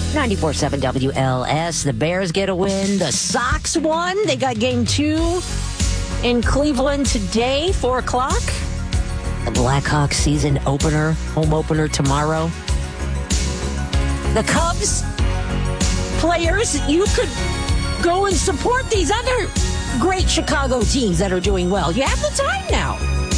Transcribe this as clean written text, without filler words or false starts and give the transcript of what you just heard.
94.7 WLS. The Bears get a win. The Sox won. They got game 2 in Cleveland today, 4 o'clock. The Blackhawks season opener, home opener tomorrow. The Cubs players, you could go and support these other great Chicago teams that are doing well. You have the time now.